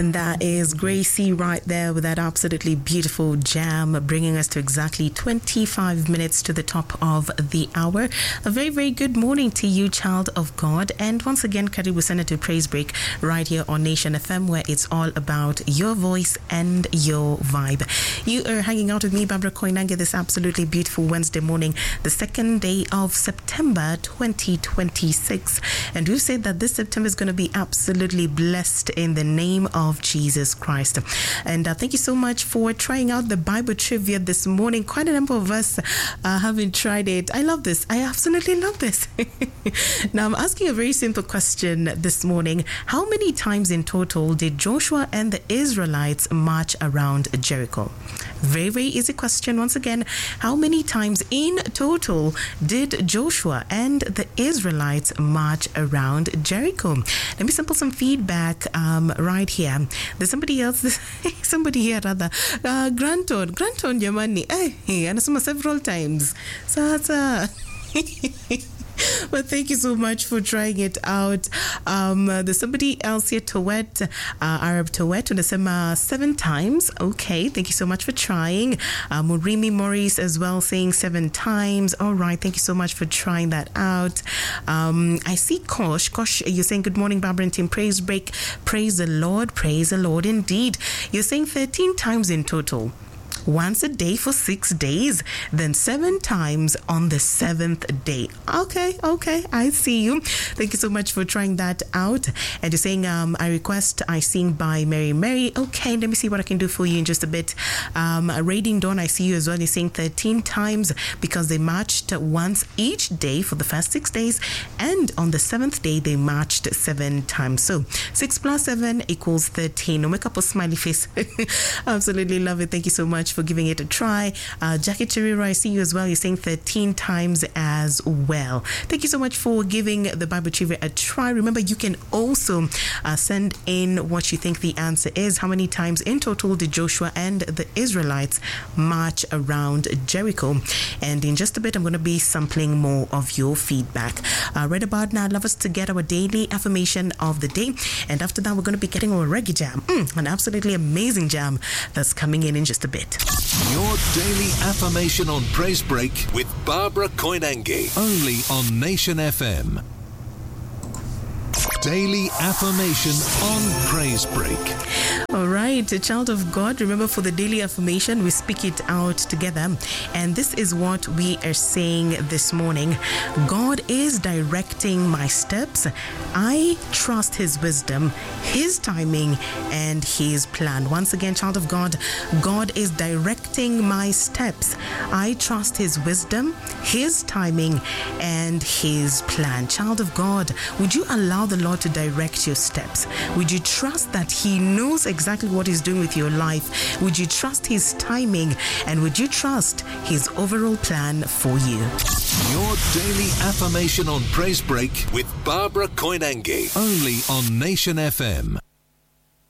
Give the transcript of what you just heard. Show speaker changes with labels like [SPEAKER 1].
[SPEAKER 1] And that is Gracie right there with that absolutely beautiful jam, bringing us to exactly 25 minutes to the top of the hour. A very, very good morning to you, child of God. And once again, Karibu Sana to Praise Break right here on Nation FM, where it's all about your voice and your vibe. You are hanging out with me, Barbara Koinange, this absolutely beautiful Wednesday morning, the second day of September 2026. And we've said that this September is going to be absolutely blessed in the name of Jesus Christ. And thank you so much for trying out the Bible trivia this morning. Quite a number of us haven't tried it. I love this. I absolutely love this. Now, I'm asking a very simple question this morning. How many times in total did Joshua and the Israelites march around Jericho? Very, very easy question. Once again, how many times in total did Joshua and the Israelites march around Jericho? Let me sample some feedback right here. There's somebody else, somebody here rather. Granton jamani. Hey, anasema several times. Sasa. But thank you so much for trying it out. There's somebody else here, Towet, Arab Towet, unasema 7 times. Okay, thank you so much for trying. Murimi Morris as well saying 7 times. All right, thank you so much for trying that out. I see Kosh. Kosh, you're saying good morning, Barbara and team. Praise Break. Praise the Lord indeed. You're saying 13 times in total. Once a day for 6 days, then 7 times on the 7th day. Okay, I see you. Thank you so much for trying that out. And you're saying, I request I sing by Mary. Okay, let me see what I can do for you in just a bit. Raiding Dawn, I see you as well. You're saying 13 times because they marched once each day for the first 6 days. And on the 7th day, they marched 7 times. So 6 plus 7 equals 13. No make up a smiley face. Absolutely love it. Thank you so much for giving it a try. Jackie Chiriro, I see you as well. You're saying 13 times as well. Thank you so much for giving the Bible trivia a try. Remember, you can also send in what you think the answer is. How many times in total did Joshua and the Israelites march around Jericho? And in just a bit, I'm going to be sampling more of your feedback. Right about now, I'd love us to get our daily affirmation of the day. And after that, we're going to be getting our reggae jam. An absolutely amazing jam that's coming in just a bit.
[SPEAKER 2] Your daily affirmation on Praise Break with Barbara Koinange. Only on Nation FM. Daily affirmation on Praise Break.
[SPEAKER 1] All right, a child of God, remember for the daily affirmation, we speak it out together. And this is what we are saying this morning. God is directing my steps. I trust His wisdom, His timing, and His plan. Once again, child of God, God is directing my steps. I trust His wisdom, His timing, and His plan. Child of God, would you allow the Lord to direct your steps? Would you trust that He knows exactly what He's doing with your life? Would you trust His timing? And would you trust His overall plan for you?
[SPEAKER 2] Your daily affirmation on Praise Break with Barbara Koinange. Only on Nation FM.